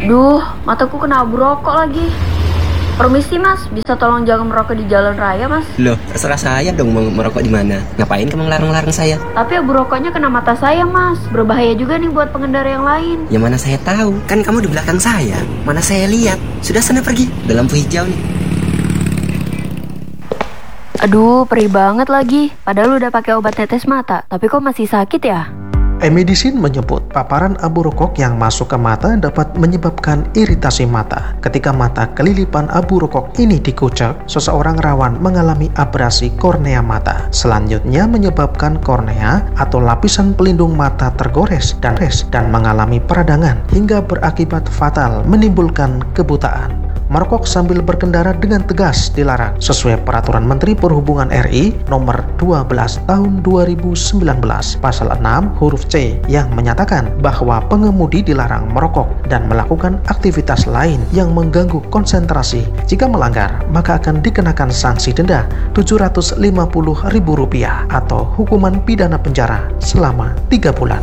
Duh, mataku kena abu rokok lagi. Permisi mas, bisa tolong jangan merokok di jalan raya mas? Loh, terserah saya dong mau merokok di mana. Ngapain kamu ngelarang-larang saya? Tapi abu rokoknya kena mata saya mas. Berbahaya juga nih buat pengendara yang lain. Ya mana saya tahu, kan kamu di belakang saya. Mana saya lihat. Sudah sana pergi, udah lampu hijau nih. Aduh, perih banget lagi. Padahal udah pakai obat tetes mata, tapi kok masih sakit ya? E-medicine menyebut paparan abu rokok yang masuk ke mata dapat menyebabkan iritasi mata. Ketika mata kelilipan abu rokok ini dikucek, seseorang rawan mengalami abrasi kornea mata. Selanjutnya menyebabkan kornea atau lapisan pelindung mata tergores dan mengalami peradangan hingga berakibat fatal menimbulkan kebutaan. Merokok sambil berkendara dengan tegas dilarang sesuai Peraturan Menteri Perhubungan RI Nomor 12 Tahun 2019 Pasal 6 huruf C yang menyatakan bahwa pengemudi dilarang merokok dan melakukan aktivitas lain yang mengganggu konsentrasi. Jika melanggar, maka akan dikenakan sanksi denda Rp750.000 atau hukuman pidana penjara selama 3 bulan.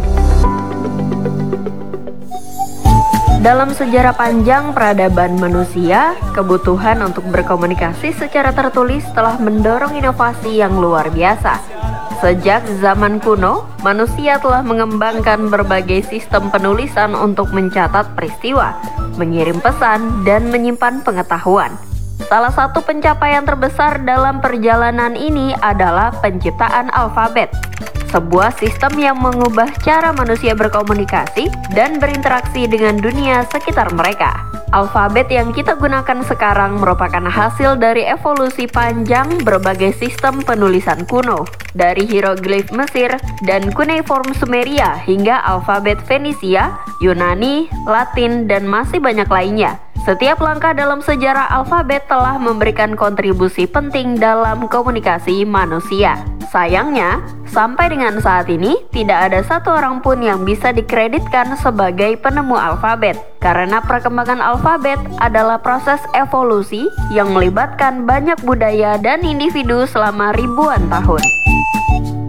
Dalam sejarah panjang peradaban manusia, kebutuhan untuk berkomunikasi secara tertulis telah mendorong inovasi yang luar biasa. Sejak zaman kuno, manusia telah mengembangkan berbagai sistem penulisan untuk mencatat peristiwa, mengirim pesan, dan menyimpan pengetahuan. Salah satu pencapaian terbesar dalam perjalanan ini adalah penciptaan alfabet, sebuah sistem yang mengubah cara manusia berkomunikasi dan berinteraksi dengan dunia sekitar mereka. Alfabet yang kita gunakan sekarang merupakan hasil dari evolusi panjang berbagai sistem penulisan kuno, dari hieroglif Mesir dan cuneiform Sumeria hingga alfabet Fenisia, Yunani, Latin, dan masih banyak lainnya. Setiap langkah dalam sejarah alfabet telah memberikan kontribusi penting dalam komunikasi manusia. Sayangnya, sampai dengan saat ini, tidak ada satu orang pun yang bisa dikreditkan sebagai penemu alfabet. Karena perkembangan alfabet adalah proses evolusi yang melibatkan banyak budaya dan individu selama ribuan tahun.